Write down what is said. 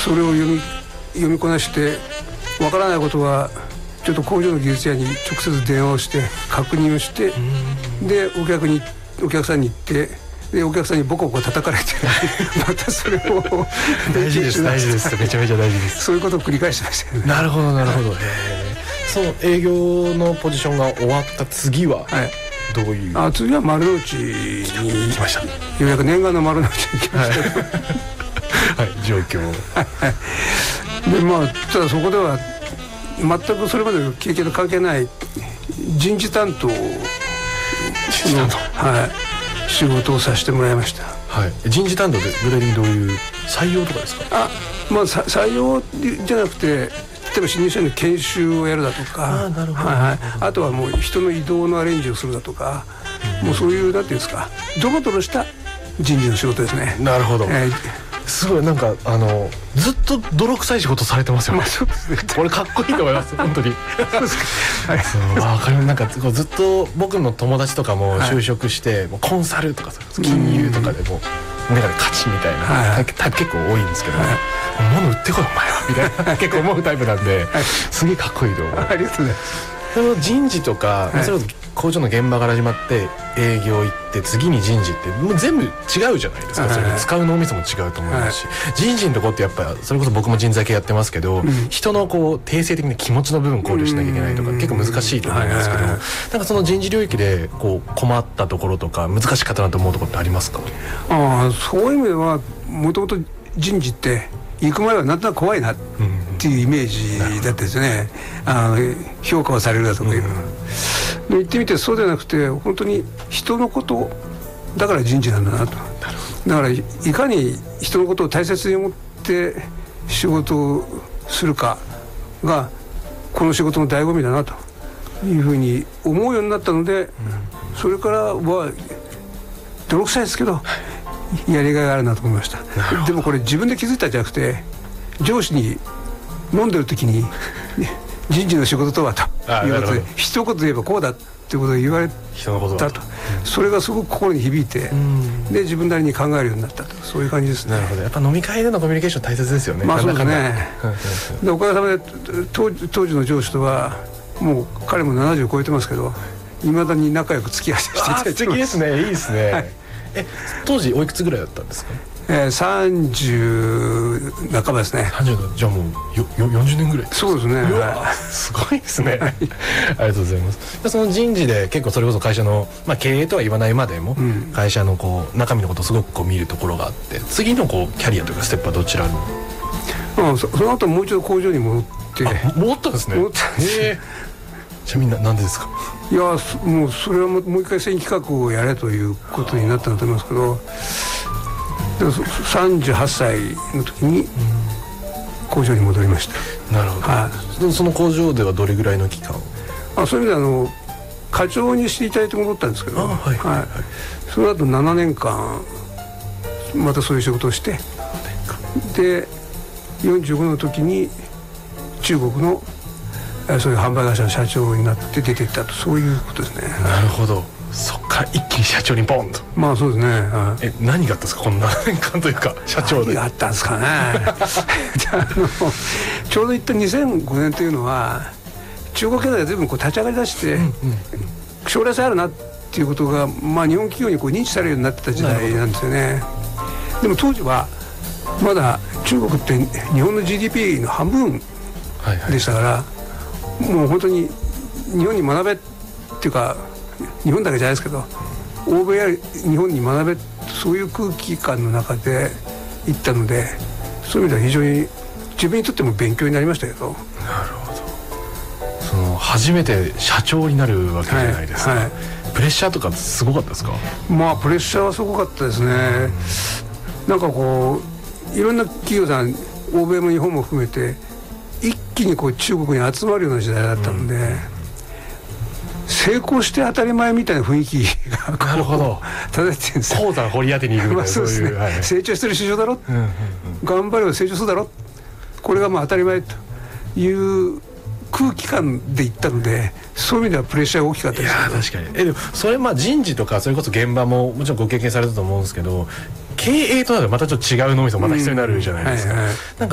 それを読みこなして、わからないことはちょっと工場の技術屋に直接電話をして確認をして、でお客さんに行って、でお客さんにボコボコ叩かれてまたそれを大事ですめちゃめちゃ大事です。 そういうことを繰り返してましたよね。 なるほどなるほど。その営業のポジションが終わった次は、どういう、 次は丸の内に来ました。ようやく念願の丸の内に来ました、 状況で、ただそこでは全くそれまでの経験と関係ない人事担当の仕事をさせてもらいました。 人事担当で具体的にどういう採用とかですか？ 採用じゃなくて、例えば新入社員の研修をやるだとか、あとはもう人の移動のアレンジをするだとか、もうそういうなんていうんですか、ドロドロした人事の仕事ですね。 なるほど。すごいなんかずっと泥臭い仕事されてますよね。 そうですね。 これかっこいいと思います本当に。 そうですか。 わかる。なんかずっと僕の友達とかも就職して、もうコンサルとか金融とかでも目が勝ちみたいなタイプ結構多いんですけど、物売ってこいお前はみたいな結構思うタイプなんで、すげえかっこいいと思う。 ありがとうございます。 人事とか、それこそ工場の現場から始まって営業行って次に人事ってもう全部違うじゃないですか。それ使う脳みそも違うと思いますし、人事のとこってやっぱそれこそ僕も人材系やってますけど、人の定性的な気持ちの部分考慮しなきゃいけないとか結構難しいと思いますけど、なんかその人事領域で困ったところとか難しかったなと思うところってありますか？ そういう意味ではもともと人事って行く前はなんとなく怖いなっていうイメージだったですね。評価をされるだとかいうの、言ってみてそうではなくて、本当に人のことだから人事なんだなと。だからいかに人のことを大切に思って仕事をするかがこの仕事の醍醐味だなというふうに思うようになったので、それからは泥臭いですけどやりがいがあるなと思いました。でもこれ自分で気づいたんじゃなくて、上司に飲んでる時に人事の仕事とはということで一言言えばこうだってことを言われたと、それがすごく心に響いて、で自分なりに考えるようになったと、そういう感じですね。 なるほど。やっぱ飲み会でのコミュニケーション大切ですよね。 そうですね。でおかげさまで当時の上司とはもう彼も70を超えてますけど、いまだに仲良く付き合わせていただいてます。 素敵ですね。いいですね。当時おいくつぐらいだったんですか ？30半ばですね。 30、じゃあもう40年ぐらい。 そうですね。 すごいですね。ありがとうございます。その人事で結構それこそ会社の、経営とは言わないまでも、会社の中身のことをすごく見るところがあって、次のキャリアというかステップはどちらに？ その後もう一度工場に戻って。 戻ったんですね。じゃあみんななんでですか？ いやもうそれはもう一回選企画をやれということになったんだと思いますけど、38歳の時に工場に戻りました。 なるほど。その工場ではどれぐらいの期間？ そういう意味で課長にしていただいて戻ったんですけど、その後7年間またそういう仕事をして、で45の時に中国のそういう販売会社の社長になって出ていったと、そういうことですね。 なるほど。そっから一気に社長にポンと。 そうですね。 何があったんですか、この7年間というか社長で。 何があったんですかね。ちょうど言った2005年というのは中国経済が随分立ち上がりだして、将来性あるなっていうことが、日本企業に認知されるようになってた時代なんですよね。でも当時はまだ中国って日本の GDP の半分でしたから、もう本当に日本に学べっていうか、日本だけじゃないですけど欧米や日本に学べ、そういう空気感の中で行ったので、そういう意味では非常に自分にとっても勉強になりましたけど。 なるほど。初めて社長になるわけじゃないですか。プレッシャーとかすごかったですか？ プレッシャーはすごかったですね。なんかいろんな企業さん、欧米も日本も含めて一気に中国に集まるような時代だったので、成功して当たり前みたいな雰囲気がなるほど漂ってるんですよ。 鉱山掘り当てに行くみたいな、 そうですね。成長してる市場だろ、頑張れば成長するだろ、これが当たり前という空気感でいったので、そういう意味ではプレッシャーが大きかったです。 いや確かに。でもそれ人事とかそれこそ現場ももちろんご経験されたと思うんですけど、経営となるとまたちょっと違う脳みそまた必要になるじゃないですか。なんか